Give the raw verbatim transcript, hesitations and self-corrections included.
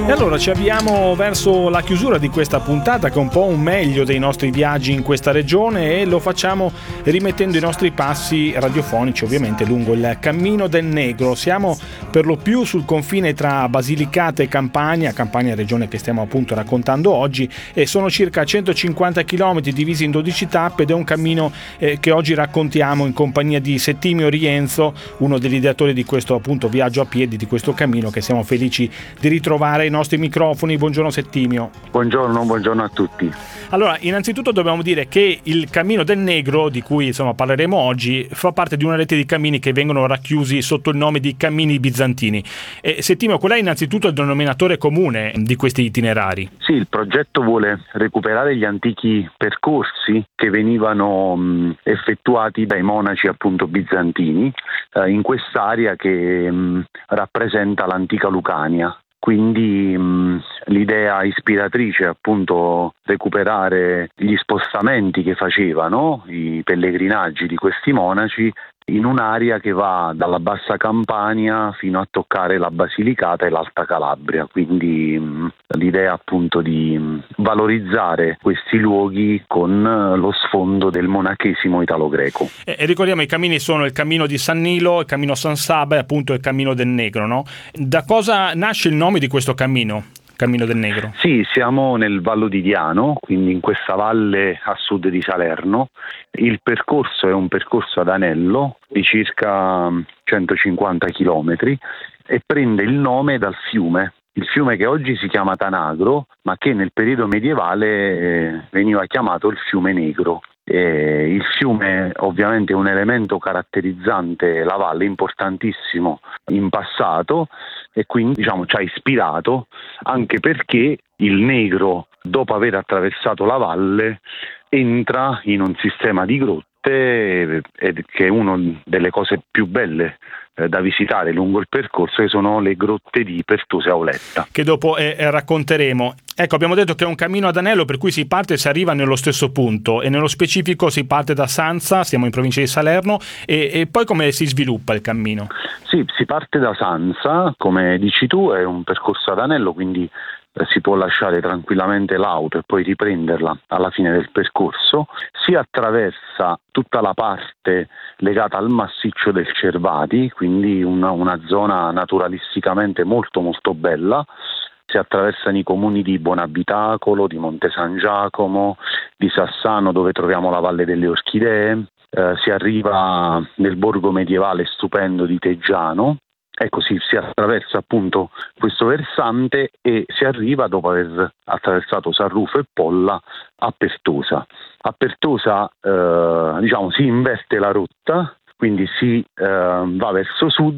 E allora ci avviamo verso la chiusura di questa puntata, che è un po' un meglio dei nostri viaggi in questa regione, e lo facciamo rimettendo i nostri passi radiofonici ovviamente lungo il Cammino del Negro. Siamo per lo più sul confine tra Basilicata e Campania, Campania regione che stiamo appunto raccontando oggi, e sono circa centocinquanta chilometri divisi in dodici tappe, ed è un cammino eh, che oggi raccontiamo in compagnia di Settimio Rienzo, uno degli ideatori di questo appunto viaggio a piedi, di questo cammino che siamo felici di ritrovare ai nostri microfoni. Buongiorno Settimio. Buongiorno, buongiorno a tutti. Allora, innanzitutto dobbiamo dire che il Cammino del Negro, di cui insomma parleremo oggi, fa parte di una rete di cammini che vengono racchiusi sotto il nome di cammini bizantini. E Settimio, qual è innanzitutto il denominatore comune di questi itinerari? Sì, il progetto vuole recuperare gli antichi percorsi che venivano mh, effettuati dai monaci appunto bizantini eh, in quest'area che mh, rappresenta l'antica Lucania. Quindi mh, l'idea ispiratrice è appunto recuperare gli spostamenti che facevano, i pellegrinaggi di questi monaci, in un'area che va dalla Bassa Campania fino a toccare la Basilicata e l'Alta Calabria. Quindi mh, l'idea appunto di mh, valorizzare questi luoghi con uh, lo sfondo del monachesimo italo-greco. E, e ricordiamo, i cammini sono il cammino di San Nilo, il cammino San Saba e appunto il cammino del Negro, no? Da cosa nasce il nome di questo cammino? Cammino del Negro. Sì, siamo nel Vallo di Diano, quindi in questa valle a sud di Salerno. Il percorso è un percorso ad anello di circa centocinquanta chilometri e prende il nome dal fiume. Il fiume che oggi si chiama Tanagro, ma che nel periodo medievale eh, veniva chiamato il fiume Negro. Eh, il fiume ovviamente è un elemento caratterizzante la valle, importantissimo in passato, e quindi diciamo ci ha ispirato anche perché il Negro, dopo aver attraversato la valle, entra in un sistema di grotte eh, che è una delle cose più belle da visitare lungo il percorso, che sono le grotte di Pertosa e Auletta, che dopo eh, racconteremo. Ecco, abbiamo detto che è un cammino ad anello, per cui si parte e si arriva nello stesso punto, e nello specifico si parte da Sanza, siamo in provincia di Salerno, e, e poi come si sviluppa il cammino? Sì, si parte da Sanza, come dici tu, è un percorso ad anello, quindi si può lasciare tranquillamente l'auto e poi riprenderla alla fine del percorso. Si attraversa tutta la parte legata al massiccio del Cervati, quindi una, una zona naturalisticamente molto molto bella. Si attraversano i comuni di Bonabitacolo, di Monte San Giacomo, di Sassano, dove troviamo la Valle delle Orchidee. Eh, si arriva nel borgo medievale stupendo di Teggiano. Ecco, si, si attraversa appunto questo versante e si arriva, dopo aver attraversato San Rufo e Polla, a Pertosa. A Pertosa eh, diciamo si inverte la rotta, quindi si eh, va verso sud